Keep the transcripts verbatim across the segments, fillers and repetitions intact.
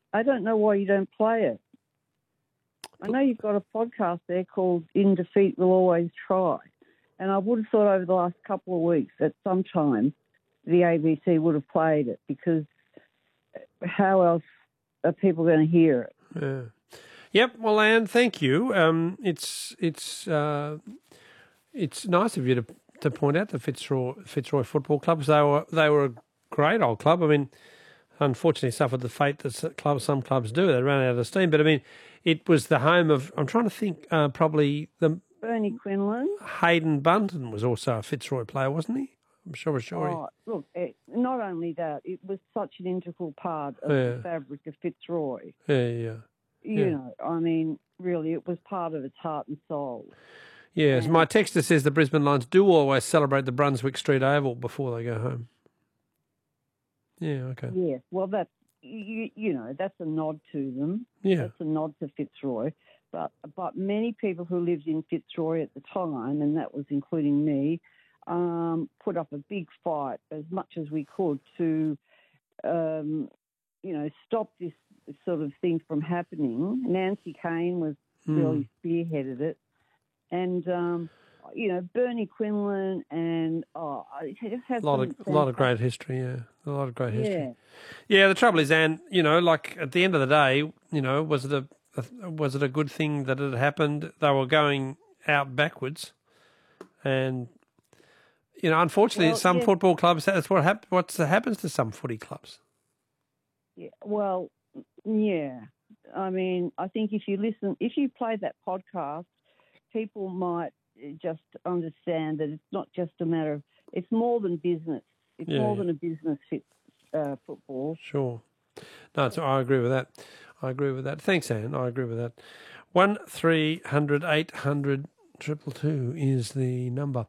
I don't know why you don't play it. I know you've got a podcast there called In Defeat We'll Always Try, and I would have thought over the last couple of weeks at some time the A B C would have played it, because how else are people going to hear it? Yeah. Yep. Well, Anne, thank you. Um, it's it's uh, it's nice of you to to point out the Fitzroy Fitzroy Football Club, 'cause they were they were a great old club. I mean, unfortunately suffered the fate that clubs some clubs do. They ran out of steam. But I mean, it was the home of, I'm trying to think, uh, probably the Bernie Quinlan. Hayden Bunton was also a Fitzroy player, wasn't he? I'm sure, sure. Oh, look, it, not only that, it was such an integral part of Yeah. the fabric of Fitzroy. Yeah, yeah. You Yeah. know, I mean, really, it was part of its heart and soul. Yes, And- my texter says the Brisbane Lions do always celebrate the Brunswick Street Oval before they go home. Yeah, okay. Yeah, well, that's, you, you know, that's a nod to them. Yeah. That's a nod to Fitzroy. But, but many people who lived in Fitzroy at the time, and that was including me, um, put up a big fight as much as we could to, um, you know, stop this sort of thing from happening. Nancy Kane was Mm. really spearheaded it. And, um, you know, Bernie Quinlan and, oh, it just had A lot of some a lot of great history, yeah. A lot of great history. Yeah. Yeah, the trouble is, Anne, you know, like at the end of the day, you know, was it a, a was it a good thing that it happened? They were going out backwards, and you know, unfortunately, Well, some yeah. football clubs. That's what hap- What happens to some footy clubs. Yeah, well, yeah. I mean, I think if you listen, if you play that podcast, people might just understand that it's not just a matter of, it's more than business. It's Yeah, more yeah. than a business fit, uh, football. Sure. No, it's, I agree with that. I agree with that. Thanks, Anne. I agree with that. One three hundred eight hundred triple two is the number.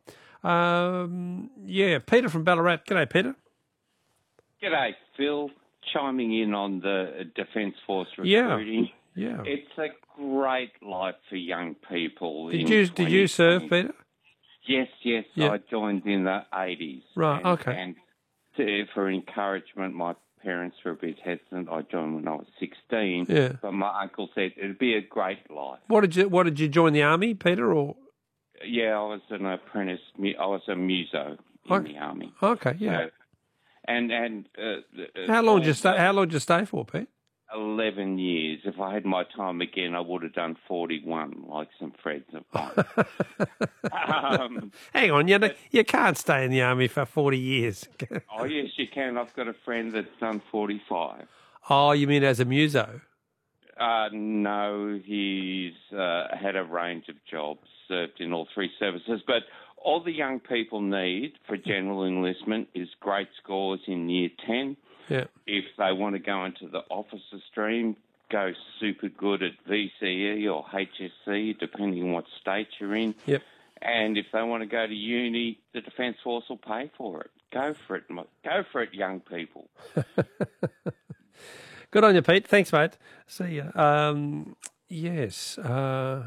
Um, yeah, Peter from Ballarat. G'day, Peter. G'day, Phil. Chiming in on the Defence Force Yeah, recruiting. yeah. It's a great life for young people. Did in you did you serve, twenty twenty. Peter? Yes, yes. Yeah. I joined in the eighties. Right, And, okay. And to, for encouragement, my parents were a bit hesitant. I joined when I was sixteen. Yeah. But my uncle said it'd be a great life. What did you What did you join the army, Peter? Or Yeah, I was an apprentice. mu- I was a muso in Okay. the army. okay, yeah. So, and and uh, How long did you all stay? the- How long did you stay for, Pete? eleven years. If I had my time again, I would have done forty-one, like some friends of mine. um, Hang on, you know, you can't stay in the army for forty years. oh, yes, you can. I've got a friend that's done forty-five. Oh, you mean as a muso? Uh, no, he's uh, had a range of jobs, served in all three services. But all the young people need for general enlistment is great scores in year ten. Yeah. If they want to go into the officer stream, go super good at V C E or H S C, depending on what state you're in. Yep. And if they want to go to uni, the Defence Force will pay for it. Go for it. Go for it, young people. Good on you, Pete. Thanks, mate. See ya. Um, yes. Uh,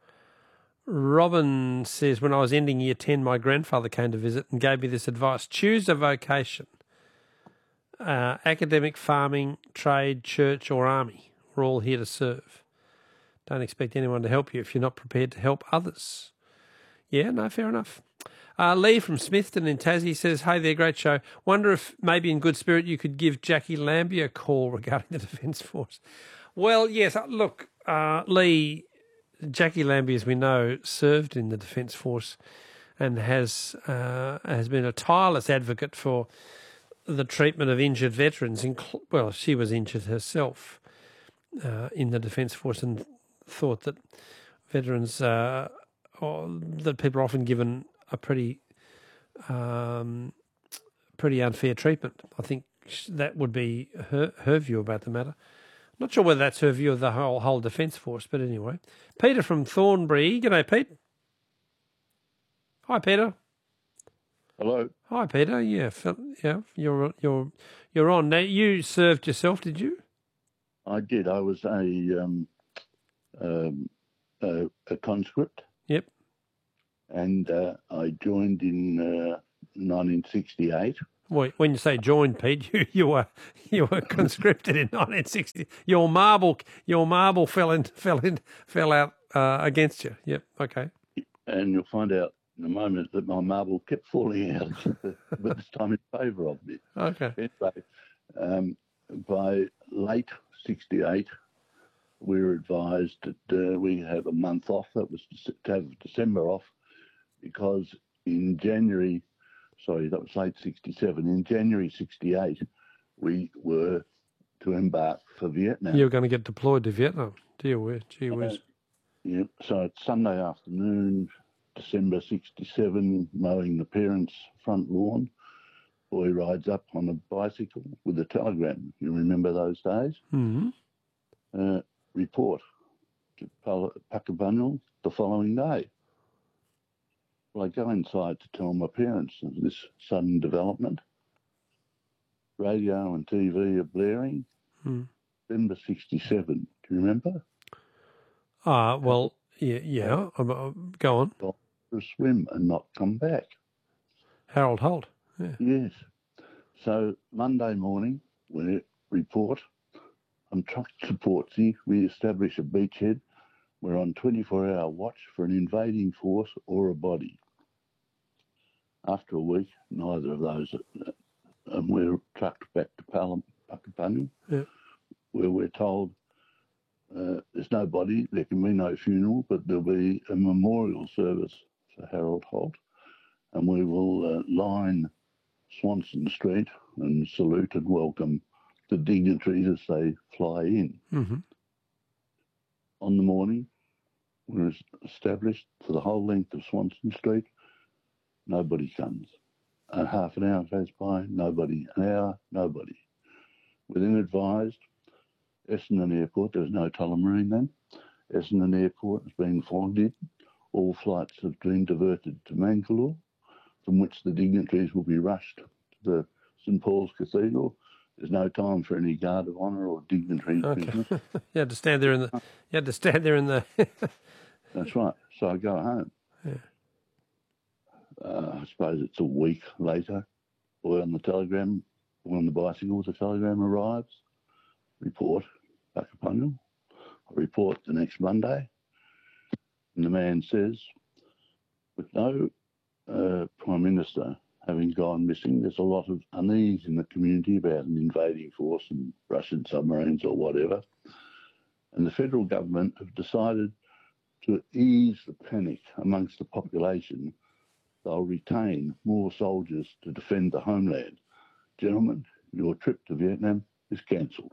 Robin says, when I was ending year ten, my grandfather came to visit and gave me this advice. Choose a vocation. Uh, academic, farming, trade, church or army. We're all here to serve. Don't expect anyone to help you if you're not prepared to help others. Yeah, no, fair enough. Uh, Lee from Smithton in Tassie says, hey there, great show. Wonder if maybe in good spirit you could give Jackie Lambie a call regarding the Defence Force. Well, yes, uh, look, uh, Lee, Jackie Lambie, as we know, served in the Defence Force and has uh, has been a tireless advocate for the treatment of injured veterans. Incl- well, she was injured herself uh, in the Defence Force and thought that veterans, uh, or that people are often given a pretty, um, pretty unfair treatment. I think sh- that would be her her view about the matter. Not sure whether that's her view of the whole whole Defence Force, but anyway. Peter from Thornbury. G'day, Pete. Hi, Peter. Hello. Hi, Peter. Yeah, Phil, yeah, you're you're you're on now. You served yourself, did you? I did. I was a um, um, a, a conscript. Yep. And uh, I joined in uh, nineteen sixty-eight. Well, when you say joined, Pete, you, you were you were conscripted in nineteen sixty. Your marble your marble fell in fell in fell out uh, against you. Yep. Okay. And you'll find out in a moment that my marble kept falling out, but this time in favour of me. Okay. Anyway, um, by late sixty-eight, we were advised that uh, we have a month off. That was to have December off, because in January, sorry, that was late sixty-seven. In January sixty-eight, we were to embark for Vietnam. You were going to get deployed to Vietnam. Gee whiz. Gee whiz. Uh, yeah, so it's Sunday afternoon, December sixty-seven, mowing the parents' front lawn. Boy rides up on a bicycle with a telegram. You remember those days? Mm-hmm. Uh, report to Puckabunyal the following day. Well, I go inside to tell my parents of this sudden development. Radio and T V are blaring. Mm. December sixty-seven. Do you remember? Ah, uh, well, yeah, yeah. Uh, uh, go on. To swim and not come back. Harold Holt. Yeah. Yes. So Monday morning, we report. I'm trucked to Portsea. We establish a beachhead. We're on twenty-four hour watch for an invading force or a body. After a week, neither of those, uh, and we're trucked back to Palam, Puckabunyal, yeah. where we're told uh, there's no body, there can be no funeral, but there'll be a memorial service for Harold Holt, and we will uh, line Swanston Street and salute and welcome the dignitaries as they fly in. Mm-hmm. On the morning, we were established for the whole length of Swanston Street. Nobody comes. And half an hour goes by, nobody. An hour, nobody. We're then advised, Essendon Airport, there was no Tullamarine then, Essendon Airport has been flogged in. All flights have been diverted to Mangalore, from which the dignitaries will be rushed to the St Paul's Cathedral. There's no time for any guard of honour or dignitary Okay. business. You had to stand there in the. You had to stand there in the. That's right. So I go home. Yeah. Uh, I suppose it's a week later. Boy on the telegram, boy on the bicycle, the telegram arrives. Report, Puckabunyal. I report the next Monday. And the man says, with no uh, Prime Minister having gone missing, there's a lot of unease in the community about an invading force and Russian submarines or whatever. And the federal government have decided to ease the panic amongst the population. They'll retain more soldiers to defend the homeland. Gentlemen, your trip to Vietnam is cancelled.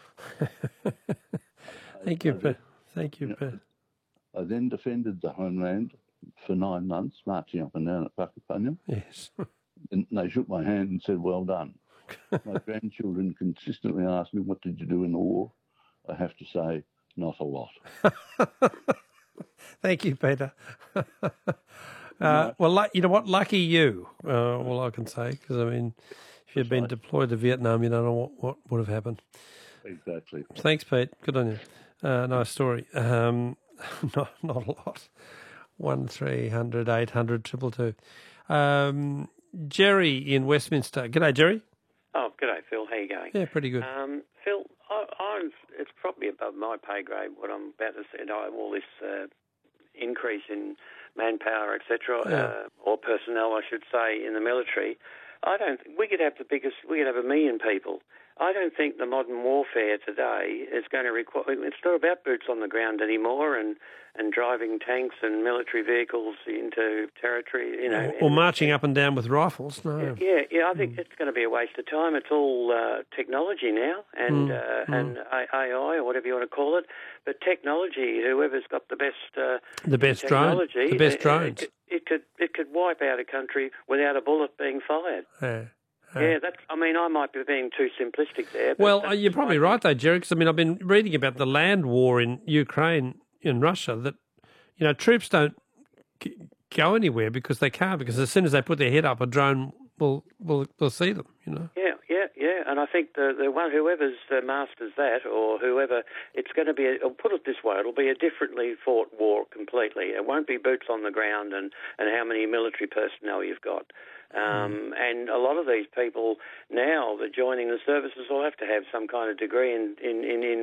Thank you, Pete. Thank you, Pete. I then defended the homeland for nine months, marching up and down at Puckabunyal. Yes. And they shook my hand and said, well done. My grandchildren consistently ask me, what did you do in the war? I have to say, not a lot. Thank you, Peter. uh, well, you know what? Lucky you, uh, all I can say, because, I mean, if you'd been deployed to Vietnam, you don't know what, what would have happened. Exactly. Thanks, Pete. Good on you. Uh, nice story. Um, not, not a lot. One three hundred eight hundred triple two. Um, Jerry in Westminster. G'day, Jerry. Oh, g'day, Phil. How you going? Yeah, pretty good. Um, Phil, I, I'm, it's probably above my pay grade what I'm about to say. You know, all this uh, increase in manpower, et cetera, Yeah. uh, or personnel, I should say, in the military. I don't. We could have the biggest. We could have a million people. I don't think the modern warfare today is going to require. It's not about boots on the ground anymore, and, and driving tanks and military vehicles into territory. You know, Or, or marching up and down with rifles. No. Yeah, yeah. I think mm. it's going to be a waste of time. It's all uh, technology now, and Mm. uh, Mm. and A I or whatever you want to call it. But technology, whoever's got the best uh, The best drone. technology, The best it- drones. It, it could it could wipe out a country without a bullet being fired. Yeah. Yeah, that's. I mean, I might be being too simplistic there. But Well, that's you're probably my- right, though, Jerry, because, I mean, I've been reading about the land war in Ukraine, in Russia, that, you know, troops don't g- go anywhere because they can't, because as soon as they put their head up, a drone will will, will see them, you know. Yeah, yeah, yeah. Yeah, and I think the the one whoever's uh, masters that, or whoever, it's going to be. A, I'll put it this way: it'll be a differently fought war completely. It won't be boots on the ground and, and how many military personnel you've got. Um, mm. And a lot of these people now that joining the services will have to have some kind of degree in in, in, in